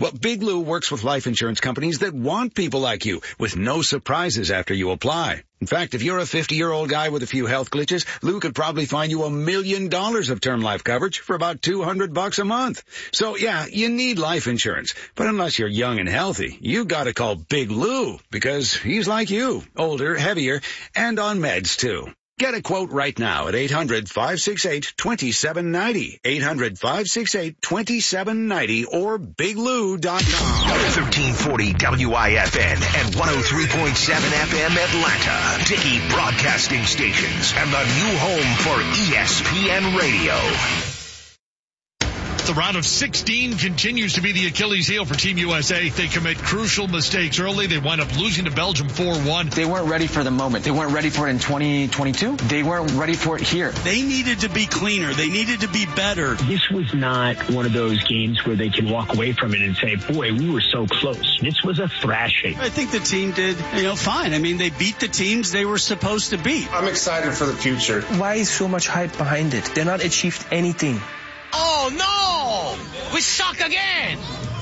Well, Big Lou works with life insurance companies that want people like you with no surprises after you apply. In fact, if you're a 50-year-old guy with a few health glitches, Lou could probably find you $1 million of term life coverage for about $200 a month. So yeah, you need life insurance. But unless you're young and healthy, you gotta call Big Lou because he's like you, older, heavier, and on meds too. Get a quote right now at 800-568-2790. 800-568-2790 or biglou.com. 1340 WIFN and 103.7 FM Atlanta. Dickey Broadcasting Stations and the new home for ESPN Radio. The round of 16 continues to be the Achilles heel for Team USA. They commit crucial mistakes early. They wind up losing to Belgium 4-1. They weren't ready for the moment. They weren't ready for it in 2022. They weren't ready for it here. They needed to be cleaner. They needed to be better. This was not one of those games where they can walk away from it and say, boy, we were so close. This was a thrashing. I think the team did, fine. I mean, they beat the teams they were supposed to beat. I'm excited for the future. Why is so much hype behind it? They're not achieved anything. Oh, no! We suck again!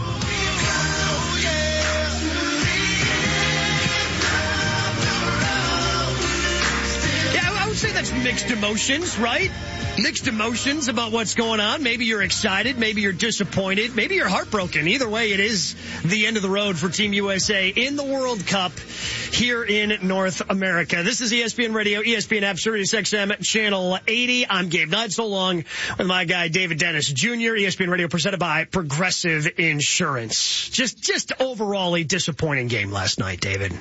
Yeah, I would say that's mixed emotions, right? Mixed emotions about what's going on. Maybe you're excited. Maybe you're disappointed. Maybe you're heartbroken. Either way, it is the end of the road for Team USA in the World Cup here in North America. This is ESPN Radio, ESPN app, Sirius XM, Channel 80. I'm Gabe Knight, so long with my guy David Dennis Jr., ESPN Radio, presented by Progressive Insurance. Just overall a disappointing game last night, David.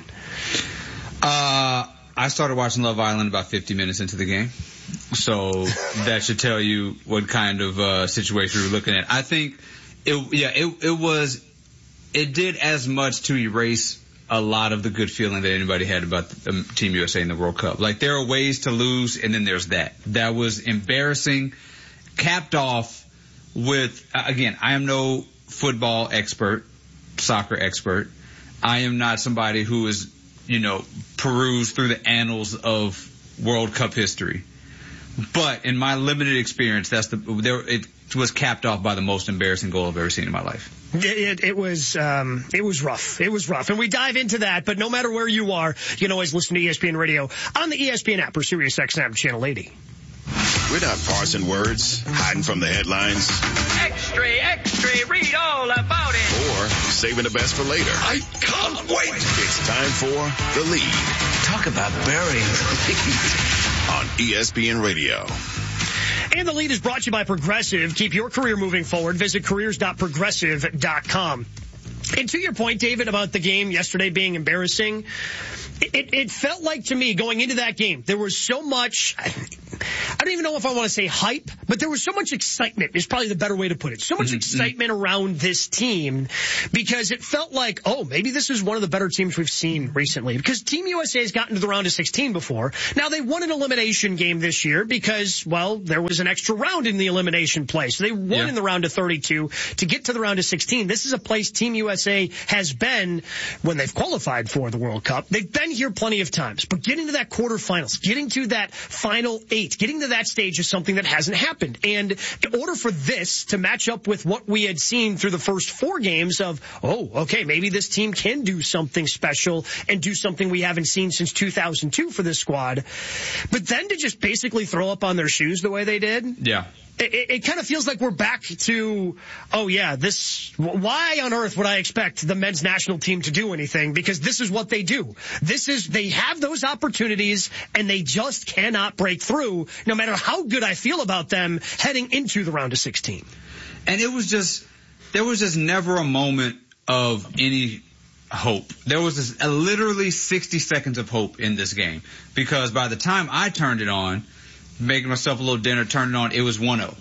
I started watching Love Island about 50 minutes into the game. So that should tell you what kind of situation we're looking at. I think it did as much to erase a lot of the good feeling that anybody had about Team USA in the World Cup. Like, there are ways to lose, and then there's that. That was embarrassing, capped off with, again, I am no football expert, soccer expert. I am not somebody who is, perused through the annals of World Cup history. But in my limited experience, it was capped off by the most embarrassing goal I've ever seen in my life. It was rough. It was rough. And we dive into that, but no matter where you are, you can always listen to ESPN Radio on the ESPN app or Sirius XM Channel 80. We're not parsing words, hiding from the headlines. Extra, extra, read all about it. Or saving the best for later. I can't wait. It's time for The Lead. Talk about burying the lead. On ESPN Radio. And The Lead is brought to you by Progressive. Keep your career moving forward. Visit careers.progressive.com. And to your point, David, about the game yesterday being embarrassing, it felt like to me going into that game, there was so much, I don't even know if I want to say hype, but there was so much excitement is probably the better way to put it. So much excitement around this team because it felt like, oh, maybe this is one of the better teams we've seen recently because Team USA has gotten to the round of 16 before. Now, they won an elimination game this year because, well, there was an extra round in the elimination play. So they won in the round of 32 to get to the round of 16. This is a place Team USA has been when they've qualified for the World Cup. They've been here plenty of times, but getting to that quarterfinals, getting to that final 8, getting to that stage is something that hasn't happened. And in order for this to match up with what we had seen through the first 4 games of, oh, okay, maybe this team can do something special and do something we haven't seen since 2002 for this squad. But then to just basically throw up on their shoes the way they did. Yeah. It kind of feels like we're back to, oh yeah, why on earth would I expect the men's national team to do anything? Because this is what they do. They have those opportunities and they just cannot break through no matter how good I feel about them heading into the round of 16. And there was just never a moment of any hope. There was literally 60 seconds of hope in this game because by the time I turned it on, making myself a little dinner, turned it on, it was 1-0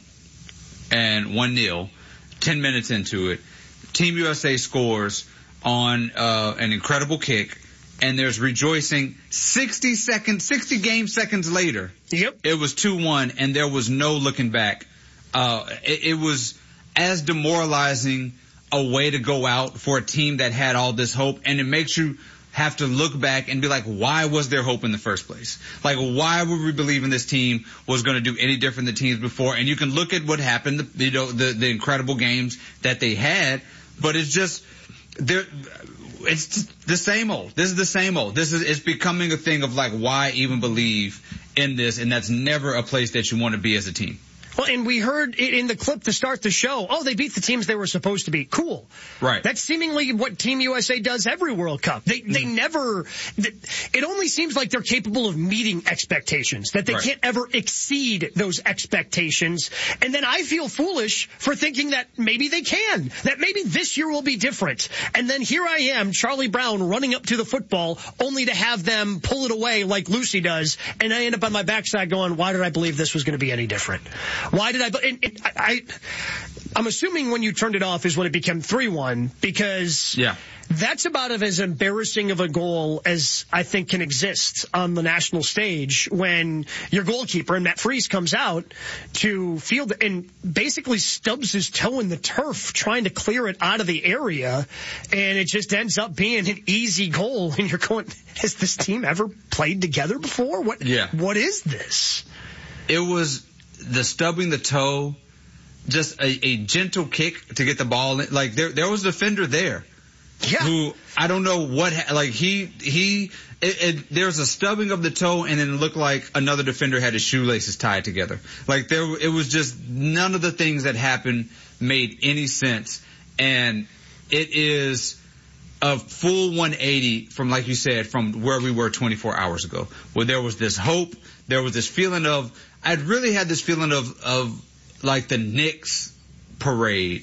and 1-0, 10 minutes into it. Team USA scores on an incredible kick, and there's rejoicing 60 game seconds later. Yep. It was 2-1, and there was no looking back. It was as demoralizing a way to go out for a team that had all this hope, and it makes you have to look back and be like, why was there hope in the first place? Like, why were we believing this team was going to do any different than teams before? And you can look at what happened, the incredible games that they had, But it's just it's the same old. This is the same old. It's becoming a thing of like, why even believe in this? And that's never a place that you want to be as a team. Well, and we heard it in the clip to start the show. Oh, they beat the teams they were supposed to beat. Cool. Right. That's seemingly what Team USA does every World Cup. They never, it only seems like they're capable of meeting expectations, that they can't ever exceed those expectations. And then I feel foolish for thinking that maybe they can, that maybe this year will be different. And then here I am, Charlie Brown, running up to the football only to have them pull it away like Lucy does. And I end up on my backside going, why did I believe this was going to be any different? Why did I'm assuming when you turned it off is when it became 3-1, because that's about as embarrassing of a goal as I think can exist on the national stage when your goalkeeper, and Matt Freese, comes out to field and basically stubs his toe in the turf trying to clear it out of the area, and it just ends up being an easy goal. And you're going, has this team ever played together before? What is this? It was the stubbing the toe, just a gentle kick to get the ball in. Like there was a defender there who, I don't know what, like there's a stubbing of the toe, and then it looked like another defender had his shoelaces tied together. Like it was just none of the things that happened made any sense. And it is a full 180 from, like you said, from where we were 24 hours ago, where there was this hope, there was this feeling of, I'd really had this feeling of like the Knicks parade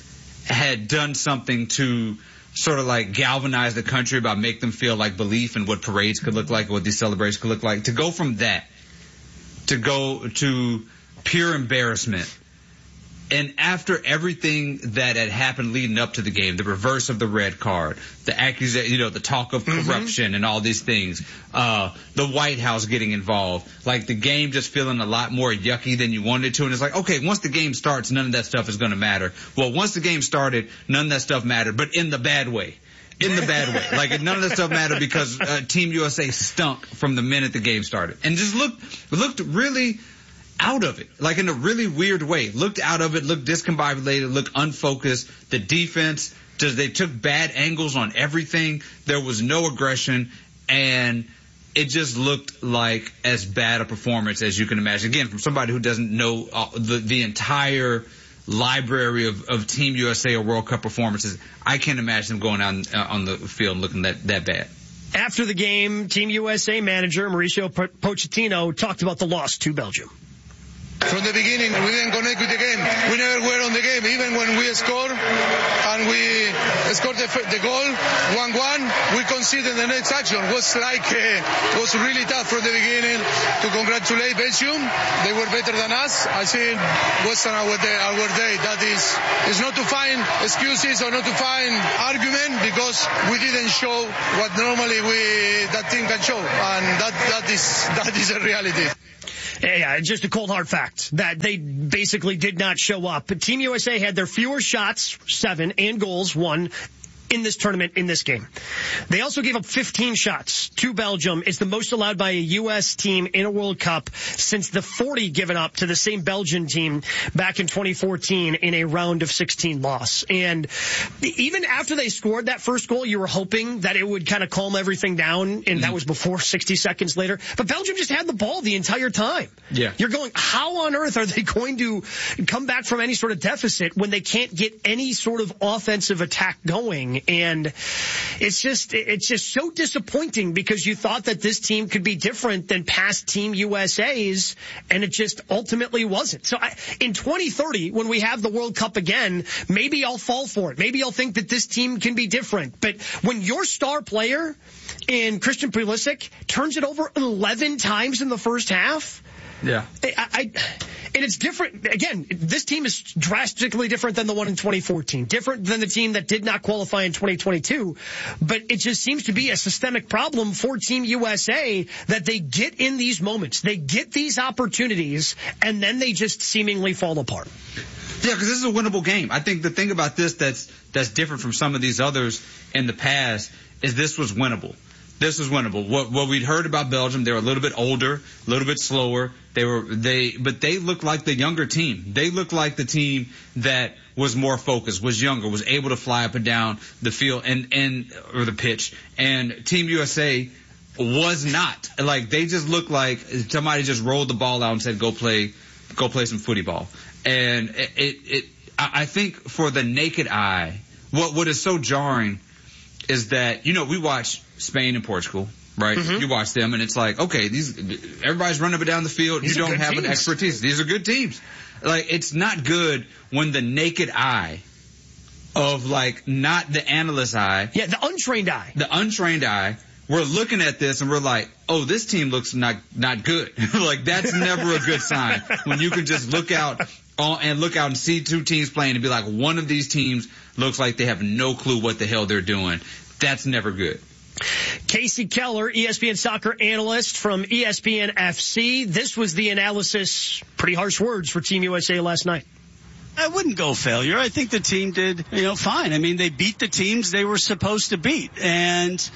had done something to sort of like galvanize the country about make them feel like belief in what parades could look like, what these celebrations could look like. To go from that to go to pure embarrassment. And after everything that had happened leading up to the game, the reverse of the red card, the accusation, the talk of corruption and all these things, the White House getting involved, like the game just feeling a lot more yucky than you wanted it to. And it's like, okay, once the game starts, none of that stuff is going to matter. Well, once the game started, none of that stuff mattered, but in the bad way. In the bad way. Like, none of that stuff mattered because Team USA stunk from the minute the game started. And just looked really out of it, like in a really weird way. Looked out of it, looked discombobulated, looked unfocused. The defense, they took bad angles on everything. There was no aggression, and it just looked like as bad a performance as you can imagine. Again, from somebody who doesn't know the entire library of Team USA or World Cup performances, I can't imagine them going out on the field and looking that bad. After the game, Team USA manager Mauricio Pochettino talked about the loss to Belgium. From the beginning, we didn't connect with the game. We never were on the game. Even when we scored, and we scored the goal, 1-1, we conceded the next action. Was really tough from the beginning to congratulate Belgium. They were better than us. I think wasn't our day. That is, it's not to find excuses or not to find argument, because we didn't show what normally that team can show, and that is a reality. Yeah, just a cold hard fact that they basically did not show up. But Team USA had their fewer shots, 7, and goals, 1, in this tournament, in this game. They also gave up 15 shots to Belgium. It's the most allowed by a U.S. team in a World Cup since the 40 given up to the same Belgian team back in 2014 in a round of 16 loss. And even after they scored that first goal, you were hoping that it would kind of calm everything down, and that was before 60 seconds later. But Belgium just had the ball the entire time. Yeah. You're going, how on earth are they going to come back from any sort of deficit when they can't get any sort of offensive attack going? And it's just so disappointing, because you thought that this team could be different than past Team USA's, and it just ultimately wasn't. So in 2030, when we have the World Cup again, maybe I'll fall for it. Maybe I'll think that this team can be different. But when your star player in Christian Pulisic turns it over 11 times in the first half, yeah. And it's different. Again, this team is drastically different than the one in 2014, different than the team that did not qualify in 2022. But it just seems to be a systemic problem for Team USA that they get in these moments. They get these opportunities, and then they just seemingly fall apart. Yeah, because this is a winnable game. I think the thing about this that's different from some of these others in the past is this was winnable. this was winnable. What we'd heard about Belgium, they were a little bit older, a little bit slower. But they looked like the younger team. They looked like the team that was more focused, was younger, was able to fly up and down the field or the pitch. And Team USA was not. Like, they just looked like somebody just rolled the ball out and said, go play some footy ball. And I think for the naked eye, what is so jarring is that, we watch Spain and Portugal, right? Mm-hmm. You watch them and it's like, okay, everybody's running up and down the field. You don't have an expertise. These are good teams. Like, it's not good when the naked eye of, like, not the analyst eye. Yeah, the untrained eye. We're looking at this and we're like, oh, this team looks not good. Like, that's never a good sign when you can just look out and see two teams playing and be like, one of these teams looks like they have no clue what the hell they're doing. That's never good. Casey Keller, ESPN soccer analyst from ESPN FC. This was the analysis. Pretty harsh words for Team USA last night. I wouldn't go failure. I think the team did, fine. I mean, they beat the teams they were supposed to beat. And,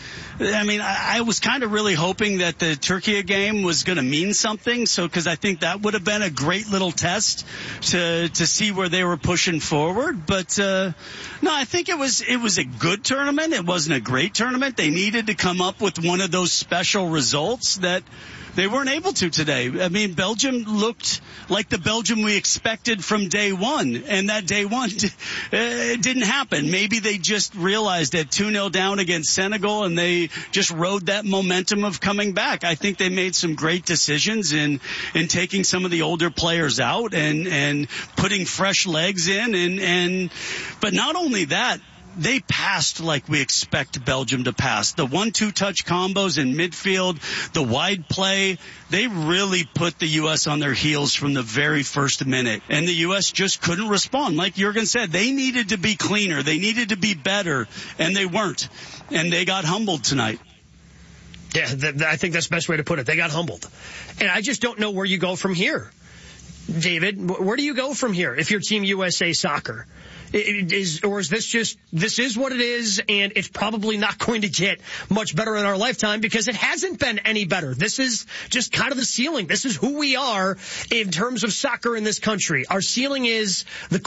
I was kind of really hoping that the Turkey game was going to mean something. So, because I think that would have been a great little test to see where they were pushing forward. But, no, I think it was a good tournament. It wasn't a great tournament. They needed to come up with one of those special results that they weren't able to today. I mean, Belgium looked like the Belgium we expected from day one, and that day one didn't happen. Maybe they just realized that 2-0 down against Senegal, and they just rode that momentum of coming back. I think they made some great decisions in taking some of the older players out and putting fresh legs in, but not only that, they passed like we expect Belgium to pass. The 1-2 touch combos in midfield, the wide play, they really put the U.S. on their heels from the very first minute. And the U.S. just couldn't respond. Like Jurgen said, they needed to be cleaner. They needed to be better, and they weren't. And they got humbled tonight. Yeah, I think that's the best way to put it. They got humbled. And I just don't know where you go from here. David, where do you go from here if you're Team USA Soccer? Is this what it is, and it's probably not going to get much better in our lifetime because it hasn't been any better. This is just kind of the ceiling. This is who we are in terms of soccer in this country. Our ceiling is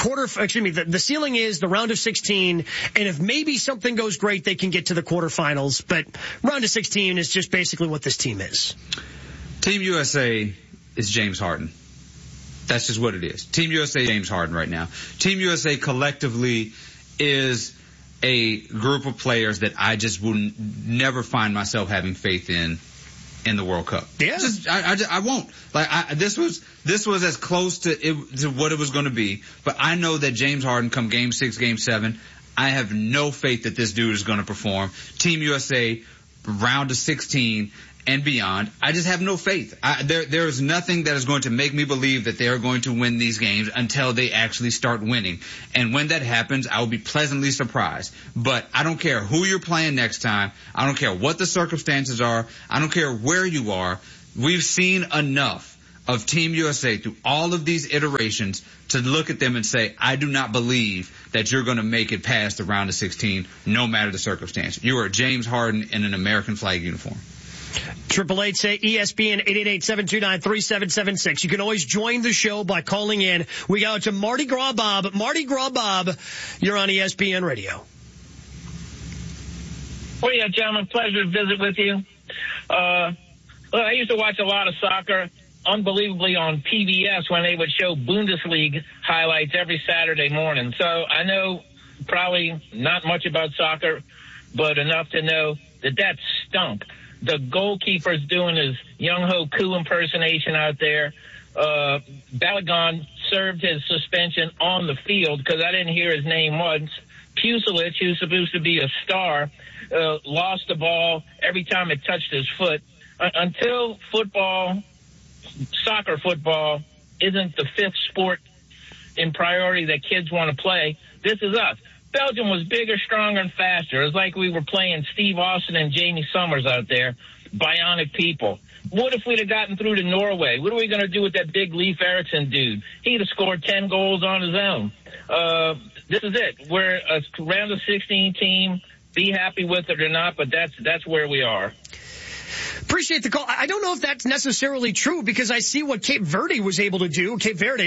the ceiling is the round of 16, and if maybe something goes great, they can get to the quarterfinals. But round of 16 is just basically what this team is. Team USA is James Harden. That's just what it is. Team USA, James Harden right now. Team USA collectively is a group of players that I just will never find myself having faith in the World Cup. Yeah. I won't. This was as close to what it was going to be, but I know that James Harden come game 6, game 7, I have no faith that this dude is going to perform. Team USA, round of 16, and beyond, I just have no faith. There is nothing that is going to make me believe that they are going to win these games until they actually start winning. And when that happens, I will be pleasantly surprised. But I don't care who you're playing next time. I don't care what the circumstances are. I don't care where you are. We've seen enough of Team USA through all of these iterations to look at them and say, I do not believe that you're going to make it past the round of 16, no matter the circumstance. You are James Harden in an American flag uniform. 888 say ESPN 888-729-3776. You can always join the show by calling in. We go to Mardi Gras Bob. Mardi Gras Bob, you're on ESPN Radio. Well, yeah, gentlemen, pleasure to visit with you. I used to watch a lot of soccer, unbelievably on PBS when they would show Bundesliga highlights every Saturday morning. So I know probably not much about soccer, but enough to know that stunk. The goalkeeper's doing his Young-Ho Koo impersonation out there. Balogun served his suspension on the field because I didn't hear his name once. Pusilich, who's supposed to be a star, lost the ball every time it touched his foot. Until soccer football, isn't the fifth sport in priority that kids want to play, this is us. Belgium was bigger, stronger, and faster. It was like we were playing Steve Austin and Jamie Summers out there, bionic people. What if we'd have gotten through to Norway? What are we going to do with that big Leif Eriksen dude? He'd have scored 10 goals on his own. This is it. We're a round of 16 team. Be happy with it or not, but that's where we are. Appreciate the call. I don't know if that's necessarily true because I see what Cape Verde was able to do,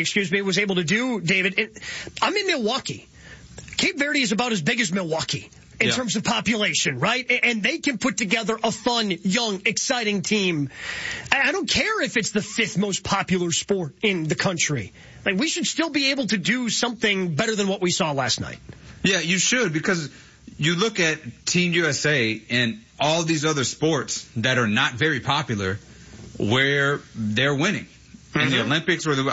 David. I'm in Milwaukee. Cape Verde is about as big as Milwaukee in terms of population, right? And they can put together a fun, young, exciting team. I don't care if it's the 5th most popular sport in the country. Like, we should still be able to do something better than what we saw last night. Yeah, you should, because you look at Team USA and all these other sports that are not very popular where they're winning. In the Olympics or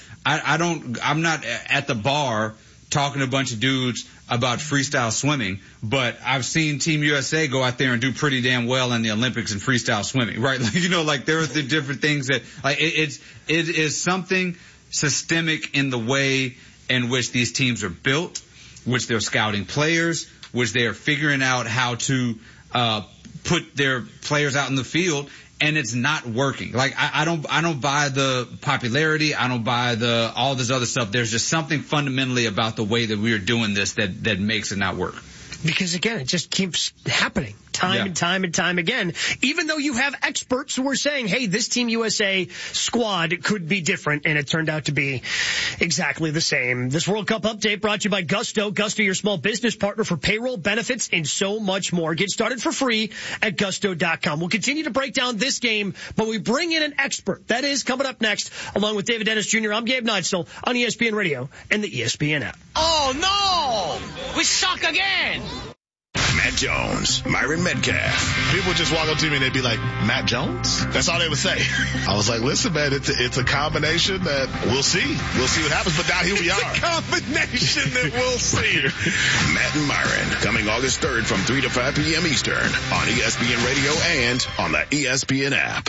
I'm not at the bar talking to a bunch of dudes about freestyle swimming, but I've seen Team USA go out there and do pretty damn well in the Olympics in freestyle swimming, right? There are the different things that, it is something systemic in the way in which these teams are built, which they're scouting players, which they are figuring out how to put their players out in the field, and it's not working. I don't buy the popularity. I don't buy all this other stuff. There's just something fundamentally about the way that we are doing this that makes it not work. Because, again, it just keeps happening time and time again. Even though you have experts who are saying, hey, this Team USA squad could be different, and it turned out to be exactly the same. This World Cup update brought to you by Gusto. Gusto, your small business partner for payroll, benefits, and so much more. Get started for free at Gusto.com. We'll continue to break down this game, but we bring in an expert. That is coming up next, along with David Dennis Jr. I'm Gabe Neitzel on ESPN Radio and the ESPN app. Oh, no! We suck again! Matt Jones, Myron Metcalf. People just walk up to me and they'd be like, Matt Jones? That's all they would say. I was like, listen, man, it's a combination that we'll see. We'll see what happens, but now here we are. It's a combination that we'll see. Matt and Myron, coming August 3rd from 3 to 5 p.m. Eastern on ESPN Radio and on the ESPN app.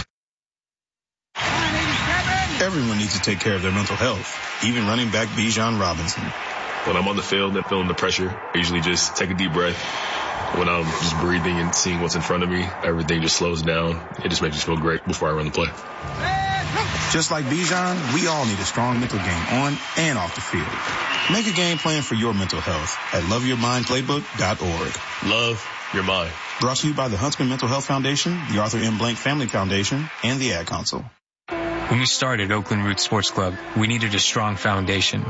Everyone needs to take care of their mental health, even running back Bijan Robinson. When I'm on the field and feeling the pressure, I usually just take a deep breath. When I'm just breathing and seeing what's in front of me, everything just slows down. It just makes me feel great before I run the play. Just like Bijan, we all need a strong mental game on and off the field. Make a game plan for your mental health at loveyourmindplaybook.org. Love your mind. Brought to you by the Huntsman Mental Health Foundation, the Arthur M. Blank Family Foundation, and the Ad Council. When we started Oakland Roots Sports Club, we needed a strong foundation.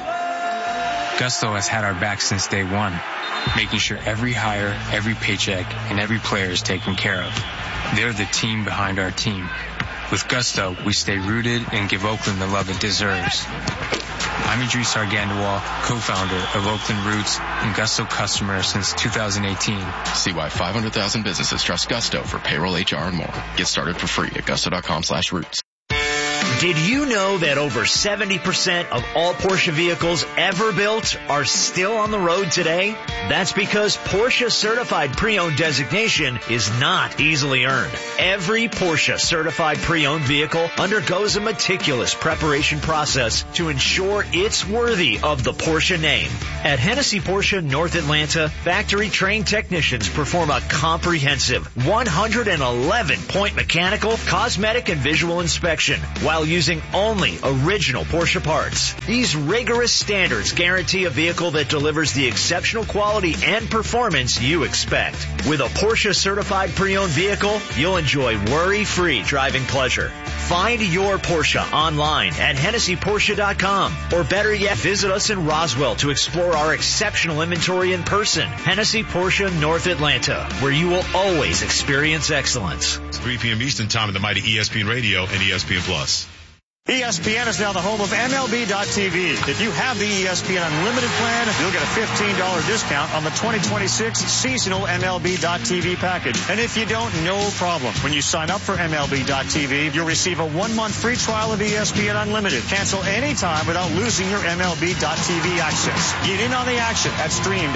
Gusto has had our back since day one, making sure every hire, every paycheck, and every player is taken care of. They're the team behind our team. With Gusto, we stay rooted and give Oakland the love it deserves. I'm Idris Argandawal, co-founder of Oakland Roots and Gusto customer since 2018. See why 500,000 businesses trust Gusto for payroll, HR, and more. Get started for free at gusto.com/roots. Did you know that over 70% of all Porsche vehicles ever built are still on the road today? That's because Porsche Certified Pre-Owned designation is not easily earned. Every Porsche Certified Pre-Owned vehicle undergoes a meticulous preparation process to ensure it's worthy of the Porsche name. At Hennessy Porsche North Atlanta, factory-trained technicians perform a comprehensive 111-point mechanical, cosmetic, and visual inspection while using only original Porsche parts. These rigorous standards guarantee a vehicle that delivers the exceptional quality and performance you expect. With a Porsche Certified Pre-Owned vehicle, you'll enjoy worry-free driving pleasure. Find your Porsche online at HennessyPorsche.com, or better yet, visit us in Roswell to explore our exceptional inventory in person. Hennessy Porsche North Atlanta, where you will always experience excellence. 3 p.m. Eastern Time on the mighty ESPN Radio and ESPN Plus. ESPN is now the home of MLB.tv. If you have the ESPN Unlimited plan, you'll get a $15 discount on the 2026 seasonal MLB.tv package. And if you don't, no problem. When you sign up for MLB.tv, you'll receive a 1-month free trial of ESPN Unlimited. Cancel anytime without losing your MLB.tv access. Get in on the action at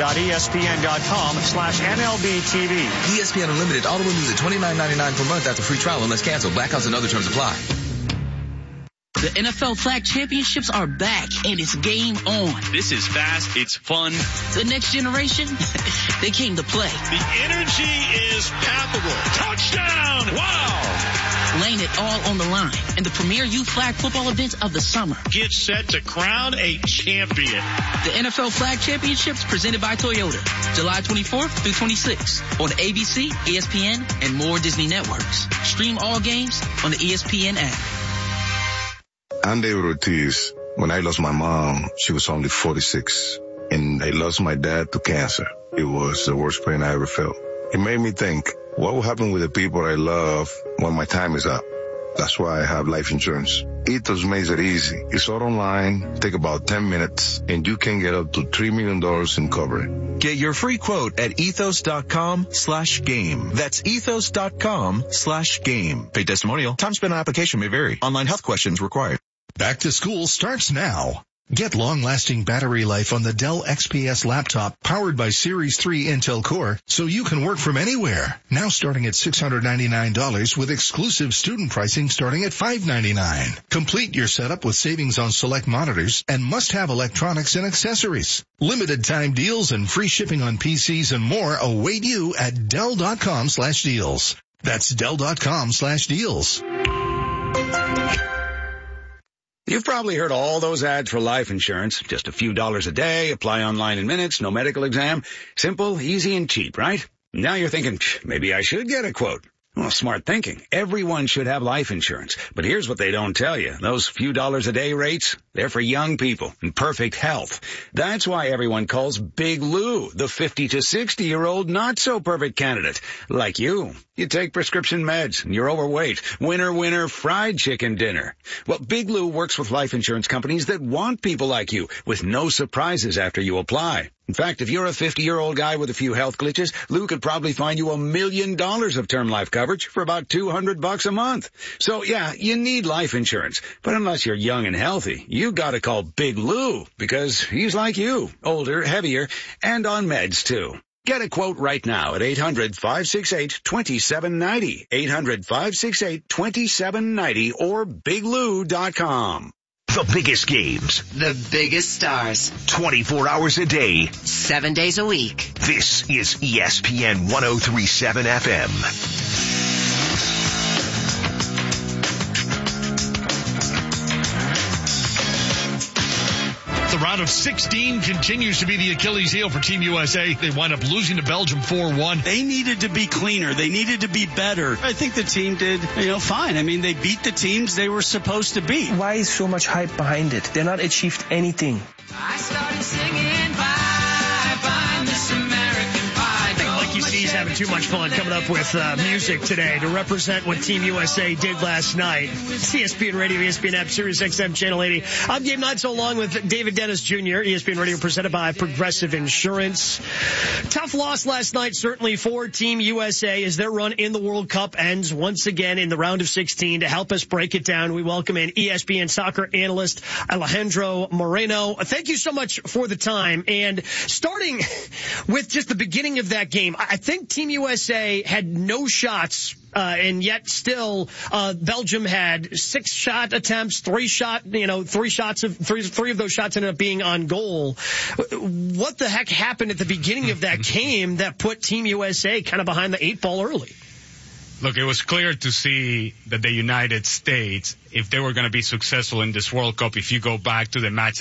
stream.espn.com/MLBTV. ESPN Unlimited auto renews at $29.99 per month after free trial unless canceled. Blackouts and other terms apply. The NFL Flag Championships are back, and it's game on. This is fast. It's fun. The next generation, they came to play. The energy is palpable. Touchdown! Wow! Laying it all on the line in the premier youth flag football event of the summer. Get set to crown a champion. The NFL Flag Championships presented by Toyota, July 24th through 26th on ABC, ESPN, and more Disney networks. Stream all games on the ESPN app. I'm David Ortiz. When I lost my mom, she was only 46, and I lost my dad to cancer. It was the worst pain I ever felt. It made me think, what will happen with the people I love when my time is up? That's why I have life insurance. Ethos makes it easy. It's all online, take about 10 minutes, and you can get up to $3 million in coverage. Get your free quote at ethos.com/game. That's ethos.com/game. Paid testimonial. Time spent on application may vary. Online health questions required. Back to school starts now. Get long-lasting battery life on the Dell XPS laptop powered by Series 3 Intel Core so you can work from anywhere. Now starting at $699 with exclusive student pricing starting at $599. Complete your setup with savings on select monitors and must-have electronics and accessories. Limited time deals and free shipping on PCs and more await you at Dell.com/deals. That's Dell.com/deals. You've probably heard all those ads for life insurance. Just a few dollars a day, apply online in minutes, no medical exam. Simple, easy, and cheap, right? Now you're thinking, maybe I should get a quote. Well, smart thinking. Everyone should have life insurance. But here's what they don't tell you. Those few dollars a day rates, they're for young people in perfect health. That's why everyone calls Big Lou the 50 to 60-year-old not-so-perfect candidate. Like you. You take prescription meds and you're overweight. Winner, fried chicken dinner. Well, Big Lou works with life insurance companies that want people like you with no surprises after you apply. In fact, if you're a 50-year-old guy with a few health glitches, Lou could probably find you $1 million of term life coverage for about $200 a month. So yeah, you need life insurance. But unless you're young and healthy, you gotta call Big Lou because he's like you, older, heavier, and on meds too. Get a quote right now at 800-568-2790, 800-568-2790 or biglou.com. The biggest games. The biggest stars. 24 hours a day. 7 days a week. This is ESPN 103.7 FM. The round of 16 continues to be the Achilles heel for Team USA. They wind up losing to Belgium 4-1. They needed to be cleaner. They needed to be better. I think the team did, fine. I mean, they beat the teams they were supposed to beat. Why is so much hype behind it? They're not achieved anything. I started singing bye, bye, Miss American Pie. I think Mikey C's having too much fun coming up with music today to represent what Team USA did last night. ESPN Radio, ESPN app, Sirius XM Channel 80. I'm Gabe Not So Long with David Dennis Jr., ESPN Radio presented by Progressive Insurance. Tough loss last night, certainly for Team USA as their run in the World Cup ends once again in the round of 16. To help us break it down, we welcome in ESPN soccer analyst Alejandro Moreno. Thank you so much for the time. And starting with just the beginning of that game, I think Team USA had no shots, and yet still, Belgium had 6 shot attempts, 3 of those shots ended up being on goal. What the heck happened at the beginning of that game that put Team USA kind of behind the 8 ball early? Look, it was clear to see that the United States, if they were going to be successful in this World Cup, if you go back to the match